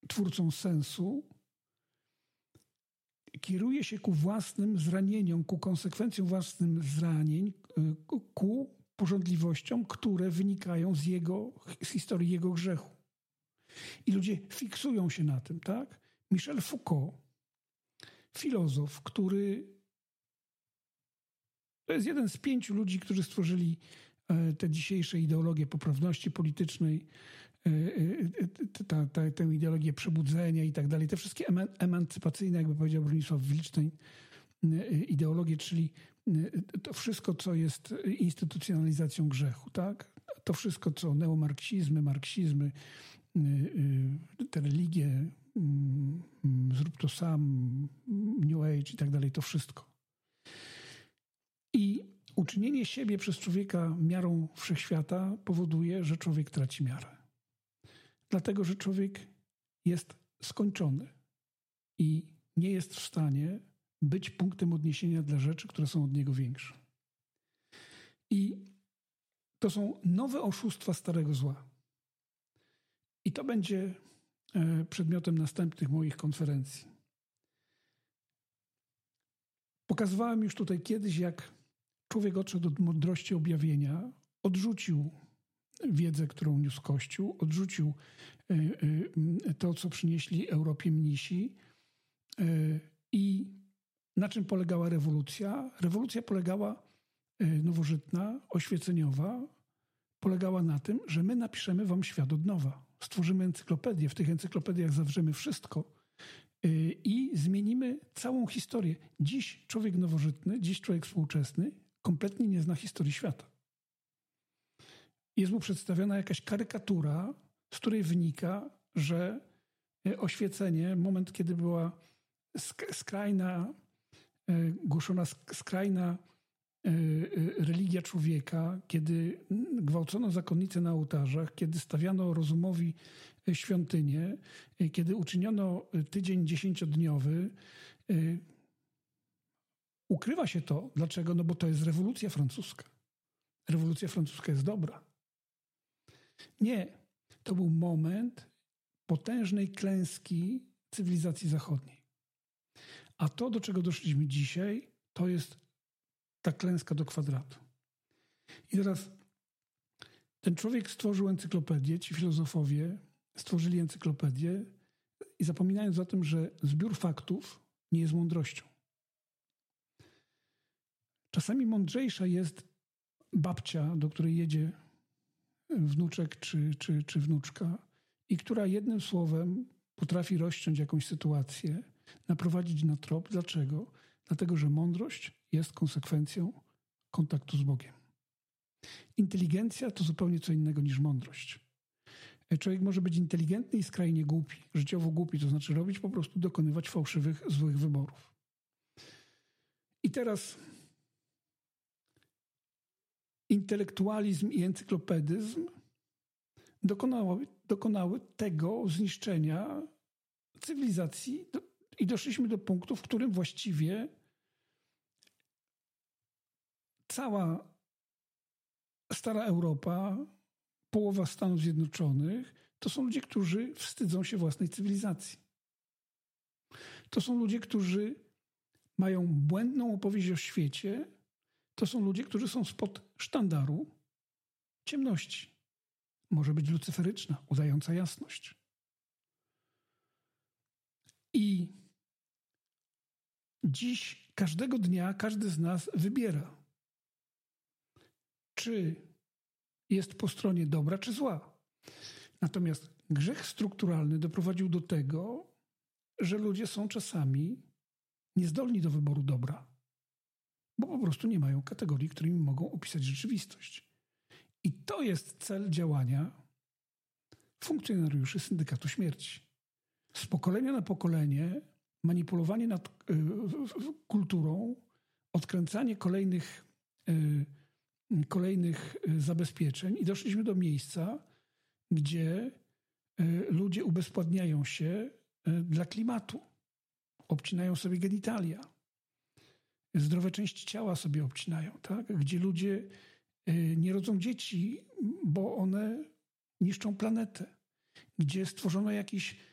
twórcą sensu, kieruje się ku własnym zranieniom, ku konsekwencjom własnych zranień, ku pożądliwościom, które wynikają z historii jego grzechu. I ludzie fiksują się na tym, tak? Michel Foucault, filozof, który to jest jeden z 5 ludzi, którzy stworzyli te dzisiejsze ideologie poprawności politycznej, tę ideologię przebudzenia i tak dalej, te wszystkie emancypacyjne, jakby powiedział Bronisław Wilczstein, ideologie, czyli to wszystko, co jest instytucjonalizacją grzechu, tak? To wszystko, co neomarksizmy, marksizmy, te religie, zrób to sam, New Age i tak dalej, to wszystko. I uczynienie siebie przez człowieka miarą wszechświata powoduje, że człowiek traci miarę. Dlatego, że człowiek jest skończony i nie jest w stanie być punktem odniesienia dla rzeczy, które są od niego większe. I to są nowe oszustwa starego zła. I to będzie przedmiotem następnych moich konferencji. Pokazywałem już tutaj kiedyś, jak człowiek odszedł od mądrości objawienia, odrzucił wiedzę, którą niósł Kościół, odrzucił to, co przynieśli Europie mnisi. I na czym polegała rewolucja? Rewolucja polegała, nowożytna, oświeceniowa, polegała na tym, że my napiszemy wam świat od nowa. Stworzymy encyklopedię, w tych encyklopediach zawrzemy wszystko i zmienimy całą historię. Dziś człowiek nowożytny, dziś człowiek współczesny kompletnie nie zna historii świata. Jest mu przedstawiona jakaś karykatura, z której wynika, że oświecenie, moment, kiedy była głoszona skrajna religia człowieka, kiedy gwałcono zakonnice na ołtarzach, kiedy stawiano rozumowi świątynię, kiedy uczyniono tydzień 10-dniowy, ukrywa się to. Dlaczego? No bo to jest rewolucja francuska. Rewolucja francuska jest dobra. Nie. To był moment potężnej klęski cywilizacji zachodniej. A to, do czego doszliśmy dzisiaj, to jest ta klęska do kwadratu. I teraz ten człowiek stworzył encyklopedię, ci filozofowie stworzyli encyklopedię i zapominając o tym, że zbiór faktów nie jest mądrością. Czasami mądrzejsza jest babcia, do której jedzie wnuczek czy wnuczka i która jednym słowem potrafi rozciąć jakąś sytuację, naprowadzić na trop. Dlaczego? Dlatego, że mądrość jest konsekwencją kontaktu z Bogiem. Inteligencja to zupełnie co innego niż mądrość. Człowiek może być inteligentny i skrajnie głupi, życiowo głupi, to znaczy dokonywać fałszywych, złych wyborów. I teraz intelektualizm i encyklopedyzm dokonały tego zniszczenia cywilizacji i doszliśmy do punktu, w którym właściwie cała stara Europa, połowa Stanów Zjednoczonych, to są ludzie, którzy wstydzą się własnej cywilizacji. To są ludzie, którzy mają błędną opowieść o świecie. To są ludzie, którzy są spod sztandaru ciemności. Może być lucyferyczna, udająca jasność. I dziś, każdego dnia, każdy z nas wybiera, czy jest po stronie dobra, czy zła. Natomiast grzech strukturalny doprowadził do tego, że ludzie są czasami niezdolni do wyboru dobra, bo po prostu nie mają kategorii, którymi mogą opisać rzeczywistość. I to jest cel działania funkcjonariuszy Syndykatu Śmierci. Z pokolenia na pokolenie manipulowanie nad kulturą, odkręcanie kolejnych zabezpieczeń i doszliśmy do miejsca, gdzie ludzie ubezpładniają się dla klimatu. Obcinają sobie genitalia. Zdrowe części ciała sobie obcinają, tak? Gdzie ludzie nie rodzą dzieci, bo one niszczą planetę. Gdzie stworzono jakiś